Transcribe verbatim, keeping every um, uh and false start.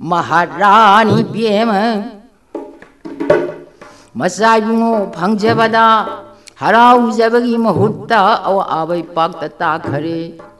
महारानी बेम मचा इबुंगो फंगजबदा हराउजबगी मुहूर्ता अवाबै पाक्ता ताखरे